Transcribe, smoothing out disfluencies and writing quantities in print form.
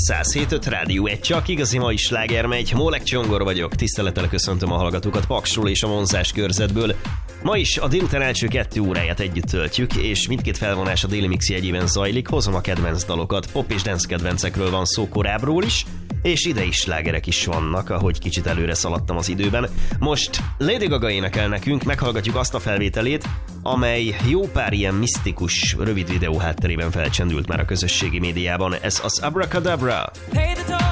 107.5 Rádió 1, csak igazi mai sláger megy. Molek Csongor vagyok, tisztelettel köszöntöm a hallgatókat Paksról és a vonzás körzetből. Ma is a délután első 2 óráját együtt töltjük, és mindkét felvonás a Déli Mix jegyében zajlik. Hozom a kedvenc dalokat, pop és dance kedvencekről van szó korábbról is, és ide is slágerek is vannak, ahogy kicsit előre szaladtam az időben. Most Lady Gaga énekel nekünk, meghallgatjuk azt a felvételét, amely jó pár ilyen misztikus rövid videó hátterében felcsendült már a közösségi médiában. Ez az Abracadabra. Pay the